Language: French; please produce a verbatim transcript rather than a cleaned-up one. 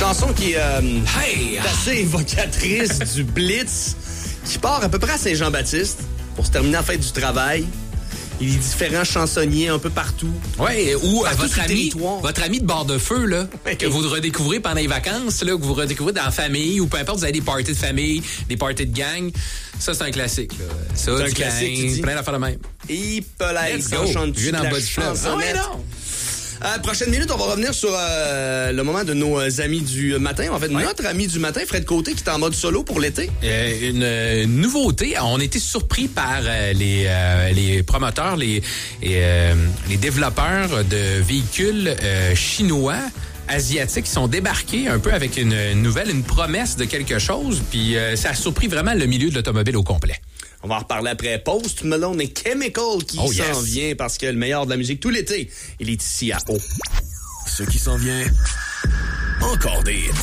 chanson qui est euh, Hey! assez évocatrice du Blitz, qui part à peu près à Saint-Jean-Baptiste pour se terminer en fête du travail. Il y a différents chansonniers un peu partout. Ouais, ou euh, Partout votre sur le ami, territoire. votre ami de bord de feu, là, Ouais. que vous redécouvrez pendant les vacances, là, que vous redécouvrez dans la famille, ou peu importe, vous avez des parties de famille, des parties de gang. Ça, c'est un classique, là. Ça, C'est un du classique, tu gang, dis. plein d'affaires de même. Et peut-être Let's ça go. chante Je vais dans le bas du fleuve. Ah ouais, chansonnette. non! Euh, prochaine minute, on va revenir sur euh, le moment de nos euh, amis du matin. En fait, Ouais. notre ami du matin, Fred Côté, qui est en mode solo pour l'été. Euh, une euh, nouveauté, on a été surpris par euh, les, euh, les promoteurs, les, et, euh, les développeurs de véhicules euh, chinois, asiatiques, qui sont débarqués un peu avec une, une nouvelle, une promesse de quelque chose, puis euh, ça a surpris vraiment le milieu de l'automobile au complet. On va en reparler après. Post Malone et Chemical qui Oh, s'en yes. vient parce que le meilleur de la musique tout l'été, il est ici à O. Ce qui s'en vient, encore des hits.